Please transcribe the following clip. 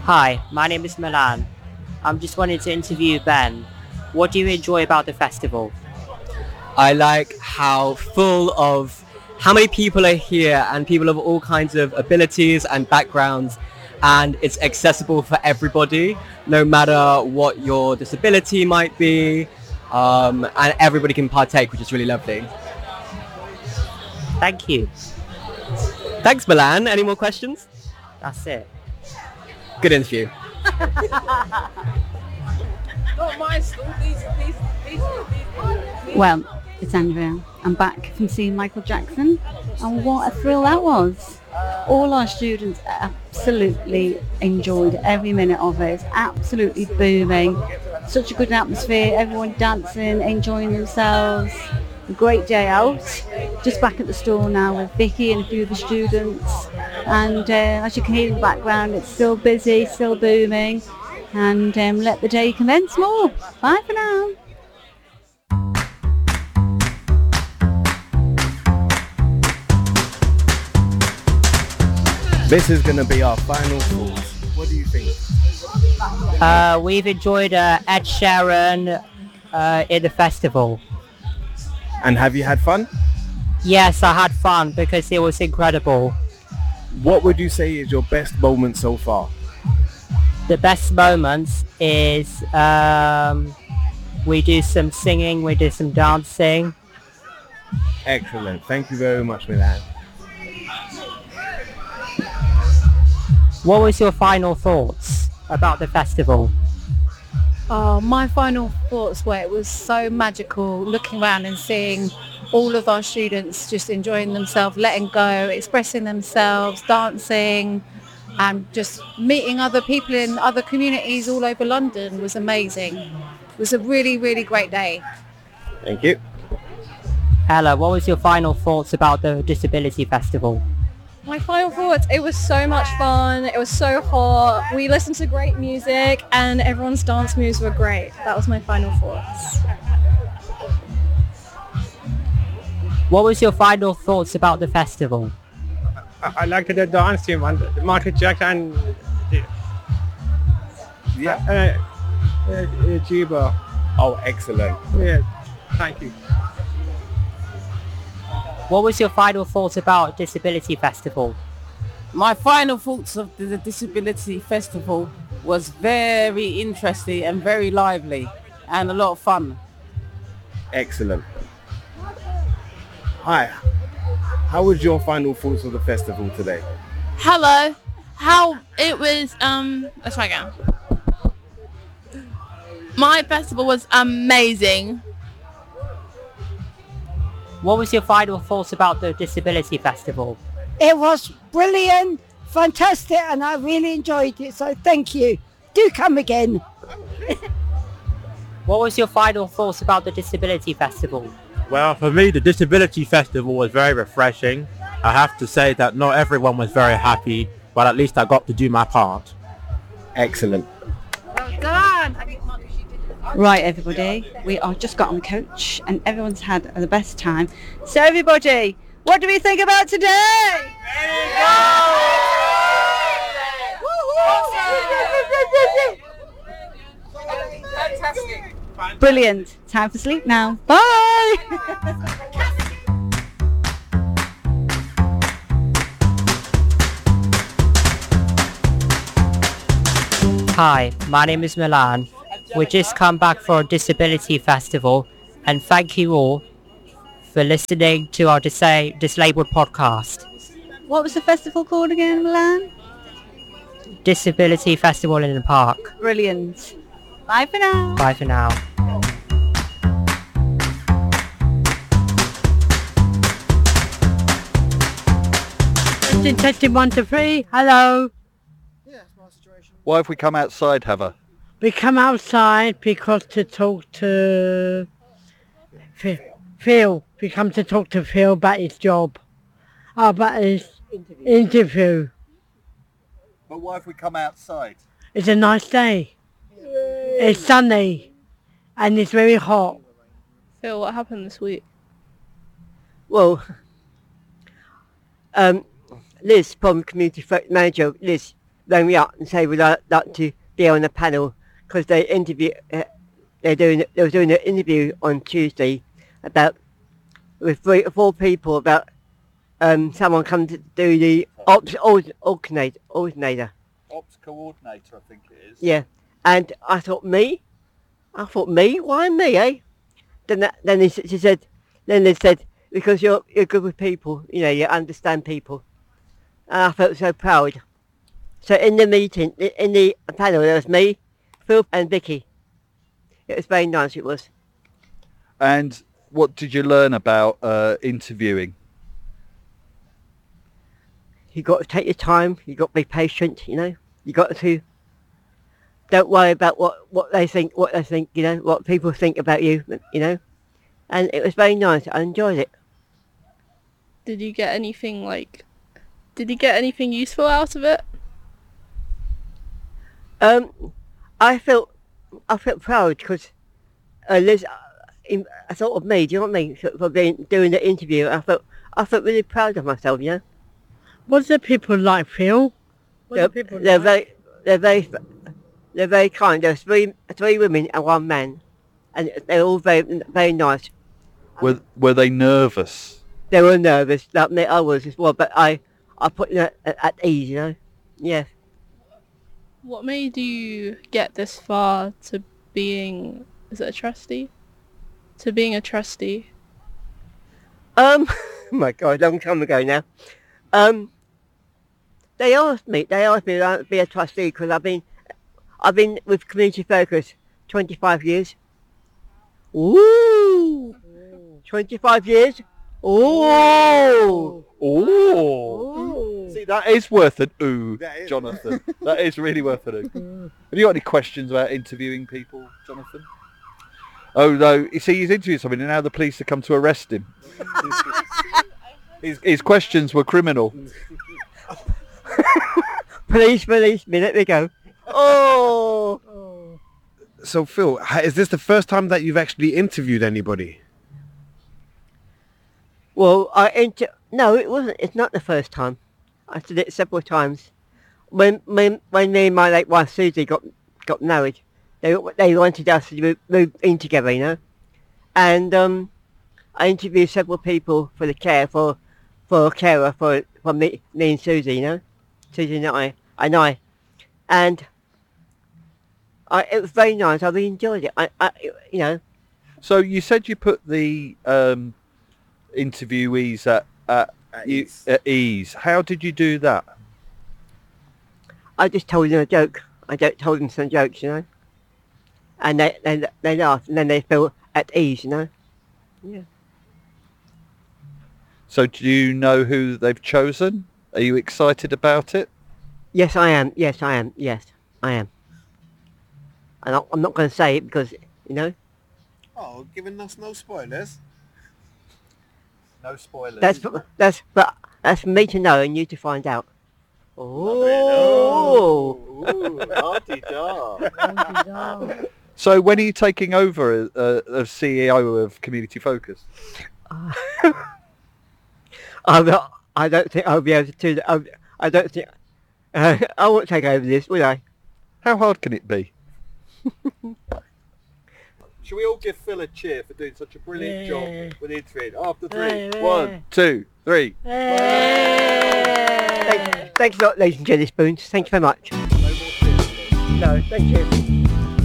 Hi, my name is Milan. I'm just wanting to interview Ben. What do you enjoy about the festival? I like how many people are here and people of all kinds of abilities and backgrounds, and it's accessible for everybody, no matter what your disability might be, and everybody can partake, which is really lovely. Thank you. Thanks, Milan. Any more questions? That's it. Good interview. Well, it's Andrea. I'm back from seeing Michael Jackson, and what a thrill that was. All our students absolutely enjoyed every minute of it. It's absolutely booming. Such a good atmosphere, everyone dancing, enjoying themselves. A great day out. Just back at the store now with Vicky and a few of the students. And as you can hear in the background, it's still busy, still booming. And let the day commence more. Bye for now. This is going to be our final thoughts. What do you think? We've enjoyed Ed Sheeran in the festival. And have you had fun? Yes, I had fun because it was incredible. What would you say is your best moment so far? The best moments is we do some singing, we do some dancing. Excellent. Thank you very much, Milan. What was your final thoughts about the festival? My final thoughts were it was so magical looking around and seeing all of our students just enjoying themselves, letting go, expressing themselves, dancing, and just meeting other people in other communities all over London was amazing. It was a really, really great day. Thank you. Ella, what was your final thoughts about the Disability Festival? My final thoughts, it was so much fun, it was so hot, we listened to great music and everyone's dance moves were great. That was my final thoughts. What was your final thoughts about the festival? I liked the dance team and Michael Jackson and Jiba. Oh, excellent. Yeah, thank you. What was your final thoughts about Disability Festival? My final thoughts of the Disability Festival was very interesting and very lively and a lot of fun. Excellent. Hi. How was your final thoughts of the festival today? Hello. How it was, let's try again. My festival was amazing. What was your final thoughts about the Disability Festival? It was brilliant, fantastic, and I really enjoyed it, so thank you. Do come again. What was your final thoughts about the Disability Festival? Well, for me, the Disability Festival was very refreshing. I have to say that not everyone was very happy, but at least I got to do my part. Excellent. Well done. Right, everybody, we are just got on the coach and everyone's had the best time. So everybody, what do we think about today? Fantastic. Brilliant. Time for sleep now. Bye. Hi, my name is Milan. We just come back for a Disability Festival and thank you all for listening to our Disabled podcast. What was the festival called again, Milan? Disability Festival in the Park. Brilliant. Bye for now. Bye for now. Testing 1 to 3. Hello. Why have we come outside, Heather? We come outside because to talk to Phil. We come to talk to Phil about his job. About his interview. But why have we come outside? It's a nice day. It's sunny and it's very hot. Phil, what happened this week? Well, Liz, from Community Manager, Liz, rang me up and said we'd like to be on the panel because they were doing an interview on Tuesday about with 3 or 4 people about someone come to do the ops coordinator. Ops coordinator, I think it is. Yeah, and I thought me. Why me, eh? Then they said because you're good with people, you know, you understand people. And I felt so proud. So in the meeting, in the panel, there was me, Phil and Vicky. It was very nice, it was. And what did you learn about interviewing? You got to take your time, you got to be patient, you know. You got to don't worry about what they think, you know, what people think about you, you know. And it was very nice. I enjoyed it. Did you get anything useful out of it? I felt proud because Liz, I thought of me. Do you know what I mean? For doing the interview, I felt really proud of myself. You know. What's the people like, Phil? They're very kind. There's three women and 1 man, and they're all very, very nice. Were they nervous? They were nervous, like me, I was as well, but I put them at ease, you know. Yeah. What made you get this far to being, is it a trustee? To being a trustee? Oh my God, long time ago now. They asked me to be a trustee because I've been with Community Focus 25 years. Ooh! 25 years? Ooh! Ooh! See, that is worth an ooh, Jonathan. That is really worth an ooh. Have you got any questions about interviewing people, Jonathan? Oh no, you see, he's interviewed somebody and now the police have come to arrest him. His questions were criminal. Police, let me go. Oh! So Phil, is this the first time that you've actually interviewed anybody? Well, no, it wasn't. It's not the first time. I did it several times. When me and my late wife Susie got married, they wanted us to move in together, you know. And I interviewed several people for the care for a carer for me and Susie, you know, Susie and I, and it was very nice. I really enjoyed it. I you know. So you said you put the interviewees at ease. How did you do that? I just told them a joke. I told them some jokes, you know, and they laughed, and then they felt at ease, you know. Yeah. So do you know who they've chosen? Are you excited about it? Yes, I am. Yes, I am. Yes, I am. And I'm not going to say it because, you know. Oh, giving us no spoilers. No spoilers. That's for me to know and you to find out. Oh. So when are you taking over as CEO of Community Focus? I don't think I'll be able to do that. I don't think I won't take over this, will I? How hard can it be? Should we all give Phil a cheer for doing such a brilliant job with interviewing? After 3, 1, 2, 3. Thanks a lot, ladies and jelly spoons. Thank you very much. No, thank you.